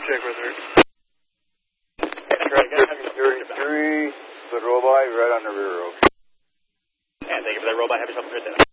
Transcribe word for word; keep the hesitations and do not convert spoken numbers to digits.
check with her. thirty-three, good robot, right on the rear road. And thank you for that robot. Have yourself a good day.